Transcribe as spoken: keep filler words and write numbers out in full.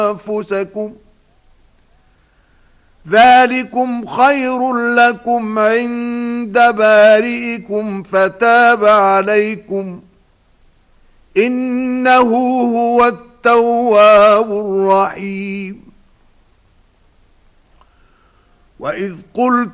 أنفسكم ذلكم خير لكم عند بارئكم فتاب عليكم إنه هو التواب الرحيم. وإذ قلت